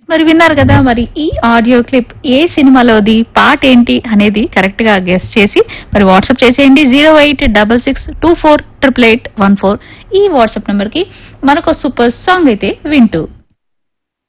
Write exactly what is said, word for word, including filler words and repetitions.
మరి విన్నారు కదా, మరి ఈ ఆడియో క్లిప్ ఏ సినిమాలోది, పాట ఏంటి అనేది కరెక్ట్ గా గెస్ట్ చేసి మరి వాట్సాప్ చేసేయండి zero eight double six two four triple eight one four ఈ వాట్సాప్ నెంబర్ కి. మనకు సూపర్ సాంగ్ అయితే వింటూ